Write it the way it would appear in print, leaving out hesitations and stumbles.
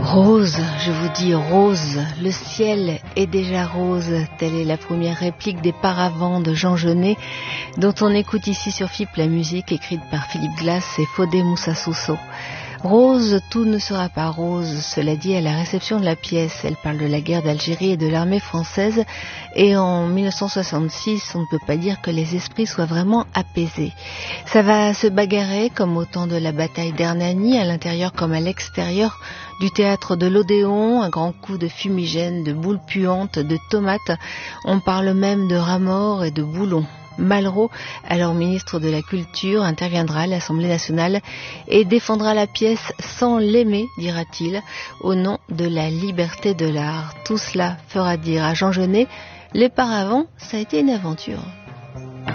Rose, je vous dis rose, le ciel est déjà rose, telle est la première réplique des Paravents de Jean Genet, dont on écoute ici sur FIP la musique écrite par Philippe Glass et Fodé Moussa Sousso. Rose, tout ne sera pas rose, cela dit à la réception de la pièce. Elle parle de la guerre d'Algérie et de l'armée française, et en 1966, on ne peut pas dire que les esprits soient vraiment apaisés. Ça va se bagarrer comme au temps de la bataille d'Hernani, à l'intérieur comme à l'extérieur du théâtre de l'Odéon, un grand coup de fumigène, de boules puantes, de tomates. On parle même de rats morts et de boulons. Malraux, alors ministre de la Culture, interviendra à l'Assemblée nationale et défendra la pièce sans l'aimer, dira-t-il, au nom de la liberté de l'art. Tout cela fera dire à Jean Genet, les Paravents, ça a été une aventure.